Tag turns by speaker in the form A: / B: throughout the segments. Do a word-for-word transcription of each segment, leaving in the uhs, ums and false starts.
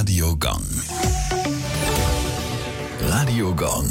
A: Radio Gong. Radio Gong.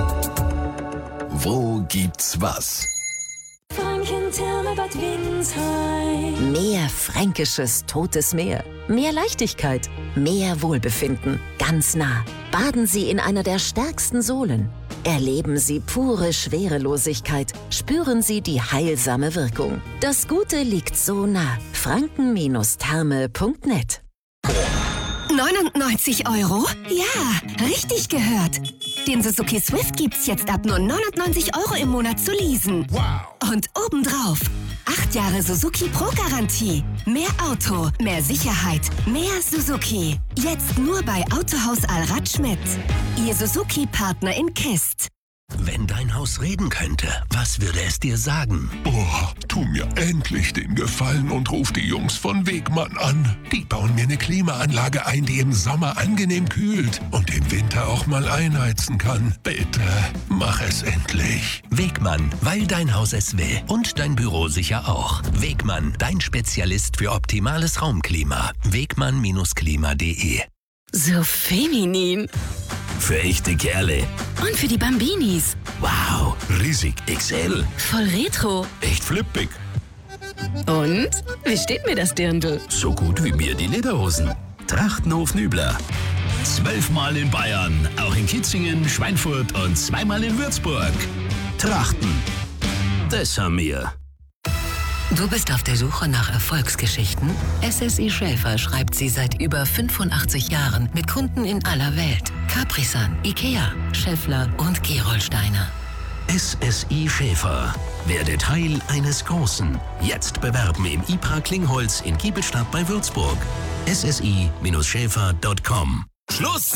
A: Wo gibt's was?
B: Franken-Therme Bad Windsheim.
C: Mehr fränkisches Totes Meer, mehr Leichtigkeit, mehr Wohlbefinden, ganz nah. Baden Sie in einer der stärksten Sohlen. Erleben Sie pure Schwerelosigkeit, spüren Sie die heilsame Wirkung. Das Gute liegt so nah. franken Therme punkt net.
D: neunundneunzig Euro? Ja, richtig gehört. Den Suzuki Swift gibt's jetzt ab nur neunundneunzig Euro im Monat zu leasen. Wow. Und obendrauf acht Jahre Suzuki Pro-Garantie. Mehr Auto, mehr Sicherheit, mehr Suzuki. Jetzt nur bei Autohaus Allrad Schmidt. Ihr Suzuki-Partner in Kist.
E: Wenn dein Haus reden könnte, was würde es dir sagen?
F: Boah, tu mir endlich den Gefallen und ruf die Jungs von Wegmann an. Die bauen mir eine Klimaanlage ein, die im Sommer angenehm kühlt und im Winter auch mal einheizen kann. Bitte, mach es endlich.
E: Wegmann, weil dein Haus es will. Und dein Büro sicher auch. Wegmann, dein Spezialist für optimales Raumklima. Wegmann Klima punkt de.
G: So feminin.
E: Für echte Kerle.
G: Und für die Bambinis.
E: Wow, riesig X L.
G: Voll retro.
E: Echt flippig.
G: Und? Wie steht mir das Dirndl?
E: So gut wie mir die Lederhosen. Trachtenhof Nübler. Zwölfmal in Bayern, auch in Kitzingen, Schweinfurt und zweimal in Würzburg. Trachten. Das haben wir.
H: Du bist auf der Suche nach Erfolgsgeschichten? S S I Schäfer schreibt sie seit über fünfundachtzig Jahren mit Kunden in aller Welt. Capri-Sun, Ikea, Schaeffler und Gerolsteiner.
E: S S I Schäfer. Werde Teil eines Großen. Jetzt bewerben im I P R A Klingholz in Giebelstadt bei Würzburg. S S I Schäfer punkt com.
I: Schluss